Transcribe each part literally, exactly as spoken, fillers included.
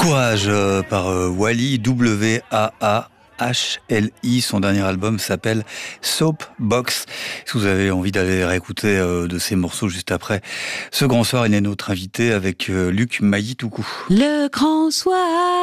Courage euh, par euh, Wally, W A A H L I. Son dernier album s'appelle Soapbox. Si vous avez envie d'aller réécouter euh, de ces morceaux juste après ce grand soir, il est notre invité avec euh, Luc Mayitoukou. Le grand soir.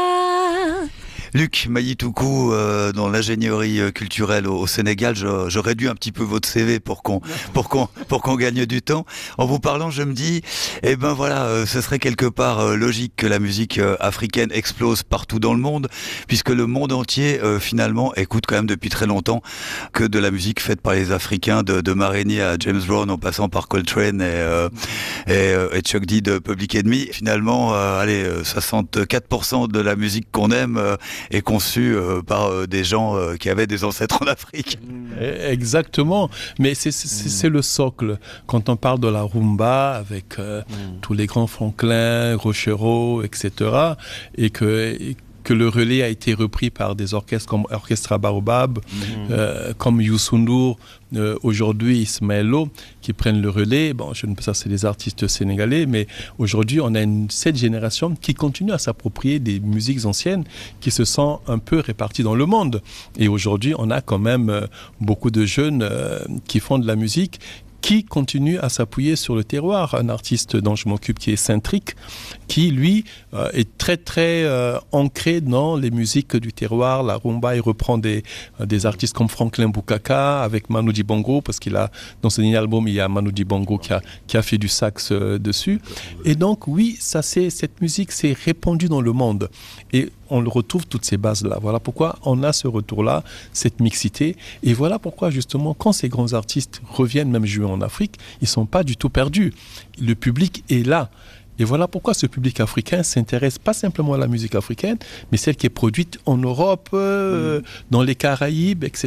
Luc Mayitoukou, euh, dans l'ingénierie culturelle au, au Sénégal, je, je réduis un petit peu votre C V pour qu'on pour qu'on pour qu'on gagne du temps. En vous parlant, je me dis, eh ben voilà, euh, ce serait quelque part euh, logique que la musique euh, africaine explose partout dans le monde, puisque le monde entier euh, finalement écoute quand même depuis très longtemps que de la musique faite par les Africains, de, de Marigny à James Brown, en passant par Coltrane et euh, et, euh, et Chuck D de Public Enemy. Finalement, euh, allez, soixante-quatre pour cent de la musique qu'on aime euh, est conçu euh, par euh, des gens euh, qui avaient des ancêtres en Afrique. Exactement, mais c'est, c'est, c'est le socle. Quand on parle de la rumba avec euh, mm. tous les grands Franklin, Rochereau, et cetera, et que... Et que le relais a été repris par des orchestres comme Orchestra Baobab, mmh. euh, comme Youssou N'Dour, euh, aujourd'hui Ismaël Lo, qui prennent le relais. Bon, je ne sais pas, c'est des artistes sénégalais, mais aujourd'hui, on a une, cette génération qui continue à s'approprier des musiques anciennes qui se sont un peu réparties dans le monde. Et aujourd'hui, on a quand même euh, beaucoup de jeunes euh, qui font de la musique, qui continue à s'appuyer sur le terroir. Un artiste dont je m'occupe qui est Centric, qui lui euh, est très très euh, ancré dans les musiques du terroir, la rumba. Il reprend des, euh, des artistes comme Franklin Boukaka avec Manu Dibango, parce qu'il a, dans ce dernier album, il y a Manu Dibango qui a, qui a fait du sax euh, dessus. Et donc oui, ça, c'est, cette musique s'est répandue dans le monde. Et on le retrouve toutes ces bases-là. Voilà pourquoi on a ce retour-là, cette mixité. Et voilà pourquoi, justement, quand ces grands artistes reviennent même jouer en Afrique, ils ne sont pas du tout perdus. Le public est là. Et voilà pourquoi ce public africain s'intéresse pas simplement à la musique africaine, mais celle qui est produite en Europe, euh, mmh. dans les Caraïbes, et cetera.